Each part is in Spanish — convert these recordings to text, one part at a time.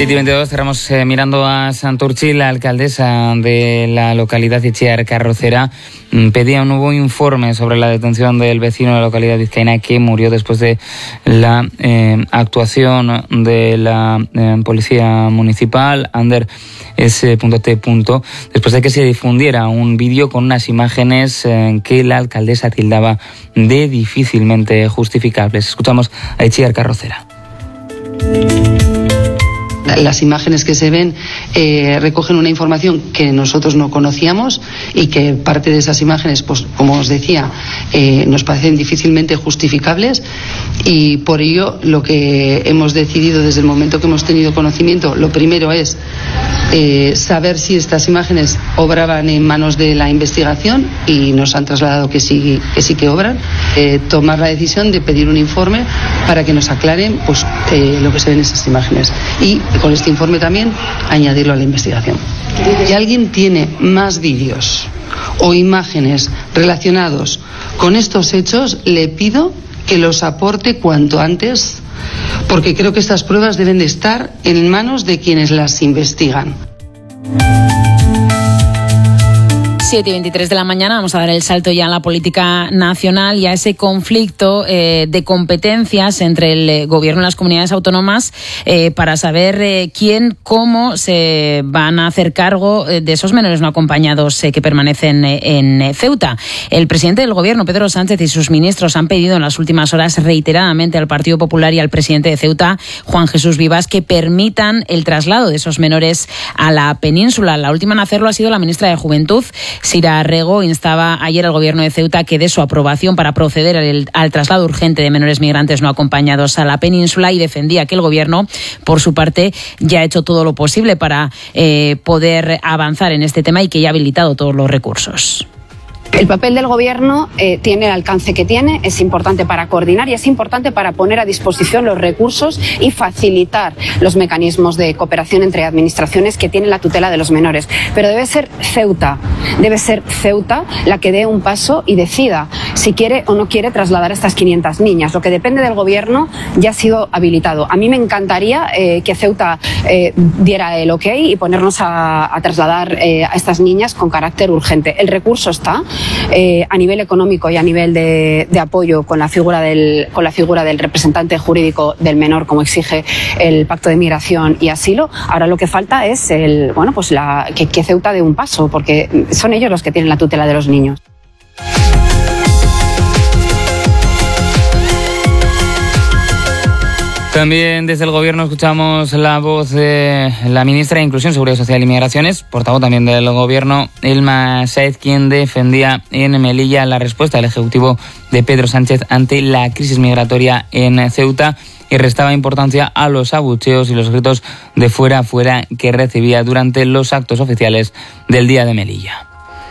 7:22, cerramos mirando a Santurtzi. La alcaldesa de la localidad, Itziar Carrocera, pedía un nuevo informe sobre la detención del vecino de la localidad vizcaína que murió después de la actuación de la policía municipal, Ander S.T. después de que se difundiera un vídeo con unas imágenes que la alcaldesa tildaba de difícilmente justificables. Escuchamos a Itziar Carrocera. Las imágenes que se ven recogen una información que nosotros no conocíamos y que parte de esas imágenes, pues como os decía, nos parecen difícilmente justificables, y por ello lo que hemos decidido desde el momento que hemos tenido conocimiento, lo primero es saber si estas imágenes obraban en manos de la investigación, y nos han trasladado que sí que obran. Tomar la decisión de pedir un informe para que nos aclaren pues lo que se ven en esas imágenes, y con este informe también añadirlo a la investigación. Si alguien tiene más vídeos o imágenes relacionados con estos hechos, le pido que los aporte cuanto antes, porque creo que estas pruebas deben de estar en manos de quienes las investigan. 7:23 de la mañana, vamos a dar el salto ya a la política nacional y a ese conflicto de competencias entre el gobierno y las comunidades autónomas para saber quién, cómo se van a hacer cargo de esos menores no acompañados que permanecen en Ceuta. El presidente del gobierno, Pedro Sánchez, y sus ministros han pedido en las últimas horas reiteradamente al Partido Popular y al presidente de Ceuta, Juan Jesús Vivas, que permitan el traslado de esos menores a la península. La última en hacerlo ha sido la ministra de Juventud, Sira Rego. Instaba ayer al gobierno de Ceuta que dé su aprobación para proceder al traslado urgente de menores migrantes no acompañados a la península, y defendía que el gobierno, por su parte, ya ha hecho todo lo posible para poder avanzar en este tema y que ya ha habilitado todos los recursos. El papel del gobierno tiene el alcance que tiene, es importante para coordinar y es importante para poner a disposición los recursos y facilitar los mecanismos de cooperación entre administraciones que tienen la tutela de los menores. Pero debe ser Ceuta la que dé un paso y decida si quiere o no quiere trasladar a estas 500 niñas. Lo que depende del gobierno ya ha sido habilitado. A mí me encantaría que Ceuta diera el ok y ponernos a trasladar a estas niñas con carácter urgente. El recurso está. A nivel económico y a nivel de apoyo con la figura del representante jurídico del menor, como exige el Pacto de Migración y Asilo. Ahora lo que falta es que Ceuta dé un paso, porque son ellos los que tienen la tutela de los niños. También desde el gobierno escuchamos la voz de la ministra de Inclusión, Seguridad Social y Migraciones, portavoz también del gobierno, Elma Saez, quien defendía en Melilla la respuesta del Ejecutivo de Pedro Sánchez ante la crisis migratoria en Ceuta, y restaba importancia a los abucheos y los gritos de fuera, fuera que recibía durante los actos oficiales del Día de Melilla.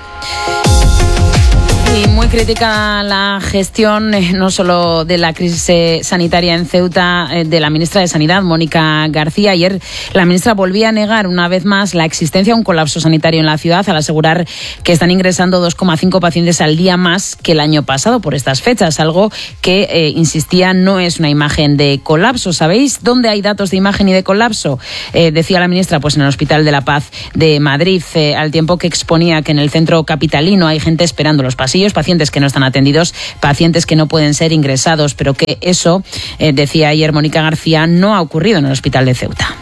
Y muy crítica la gestión, no solo de la crisis sanitaria en Ceuta, de la ministra de Sanidad, Mónica García. Ayer la ministra volvía a negar una vez más la existencia de un colapso sanitario en la ciudad, al asegurar que están ingresando 2,5 pacientes al día más que el año pasado por estas fechas, algo que, insistía, no es una imagen de colapso. ¿Sabéis dónde hay datos de imagen y de colapso? Decía la ministra, pues en el Hospital de la Paz de Madrid, al tiempo que exponía que en el centro capitalino hay gente esperando los pasillos, pacientes que no están atendidos, pacientes que no pueden ser ingresados, pero que eso, decía ayer Mónica García, no ha ocurrido en el Hospital de Ceuta.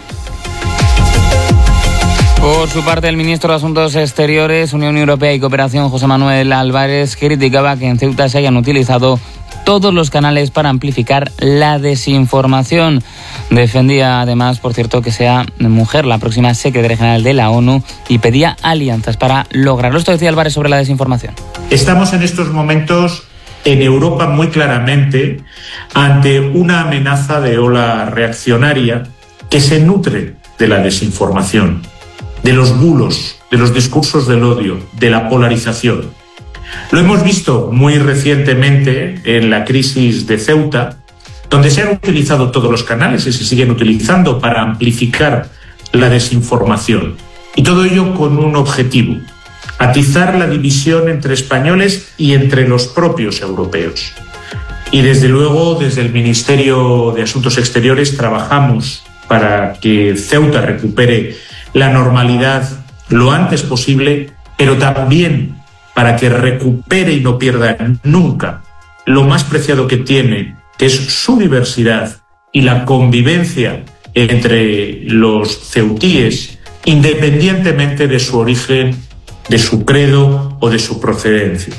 Por su parte, el ministro de Asuntos Exteriores, Unión Europea y Cooperación, José Manuel Álvarez, criticaba que en Ceuta se hayan utilizado todos los canales para amplificar la desinformación. Defendía además, por cierto, que sea mujer la próxima secretaria general de la ONU y pedía alianzas para lograrlo. Esto decía Álvarez sobre la desinformación. Estamos en estos momentos en Europa muy claramente ante una amenaza de ola reaccionaria que se nutre de la desinformación, de los bulos, de los discursos del odio, de la polarización. Lo hemos visto muy recientemente en la crisis de Ceuta, donde se han utilizado todos los canales y se siguen utilizando para amplificar la desinformación. Y todo ello con un objetivo: atizar la división entre españoles y entre los propios europeos. Y desde luego, desde el Ministerio de Asuntos Exteriores trabajamos para que Ceuta recupere la normalidad lo antes posible, pero también para que recupere y no pierda nunca lo más preciado que tiene, que es su diversidad y la convivencia entre los ceutíes, independientemente de su origen, de su credo o de su procedencia.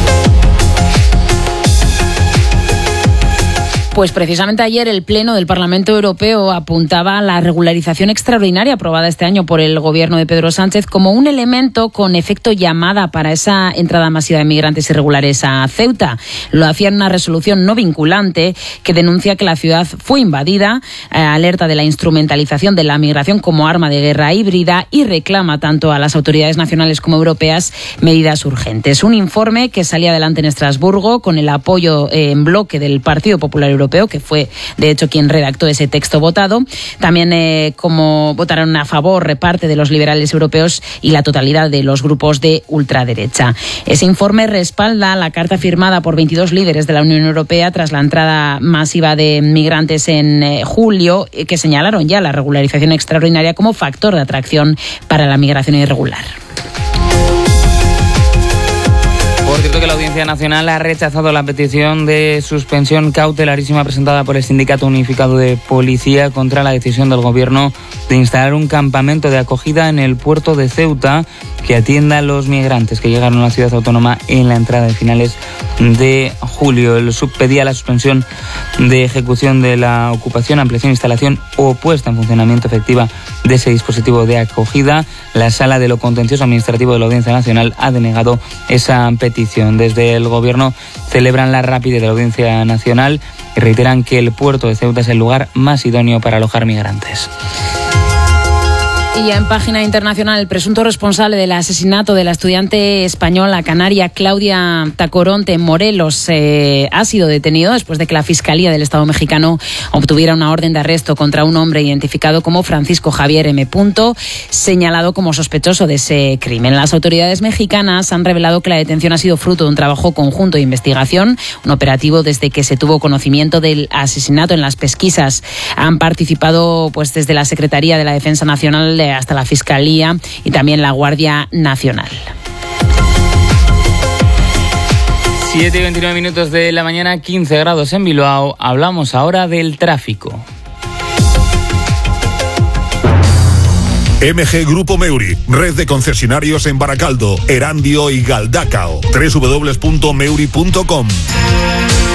Pues precisamente ayer el Pleno del Parlamento Europeo apuntaba a la regularización extraordinaria aprobada este año por el gobierno de Pedro Sánchez como un elemento con efecto llamada para esa entrada masiva de migrantes irregulares a Ceuta. Lo hacía en una resolución no vinculante que denuncia que la ciudad fue invadida, alerta de la instrumentalización de la migración como arma de guerra híbrida y reclama tanto a las autoridades nacionales como europeas medidas urgentes. Un informe que salía adelante en Estrasburgo con el apoyo en bloque del Partido Popular Europeo, que fue de hecho quien redactó ese texto votado. También como votaron a favor parte de los liberales europeos y la totalidad de los grupos de ultraderecha. Ese informe respalda la carta firmada por 22 líderes de la Unión Europea tras la entrada masiva de migrantes en julio, que señalaron ya la regularización extraordinaria como factor de atracción para la migración irregular. Por cierto que la Audiencia Nacional ha rechazado la petición de suspensión cautelarísima presentada por el Sindicato Unificado de Policía contra la decisión del Gobierno de instalar un campamento de acogida en el puerto de Ceuta que atienda a los migrantes que llegaron a la ciudad autónoma en la entrada de finales de julio. El SUB pedía la suspensión de ejecución de la ocupación, ampliación, instalación o puesta en funcionamiento efectiva de ese dispositivo de acogida. La Sala de lo Contencioso Administrativo de la Audiencia Nacional ha denegado esa petición. Desde el Gobierno celebran la rapidez de la Audiencia Nacional y reiteran que el puerto de Ceuta es el lugar más idóneo para alojar migrantes. Y en página internacional, el presunto responsable del asesinato de la estudiante española canaria Claudia Tacoronte en Morelos ha sido detenido después de que la Fiscalía del Estado mexicano obtuviera una orden de arresto contra un hombre identificado como Francisco Javier M. señalado como sospechoso de ese crimen. Las autoridades mexicanas han revelado que la detención ha sido fruto de un trabajo conjunto de investigación, un operativo desde que se tuvo conocimiento del asesinato. En las pesquisas han participado pues desde la Secretaría de la Defensa Nacional hasta la Fiscalía y también la Guardia Nacional. 7:29 de la mañana, 15 grados en Bilbao. Hablamos ahora del tráfico. MG Grupo Meuri, red de concesionarios en Baracaldo, Erandio y Galdacao. www.meuri.com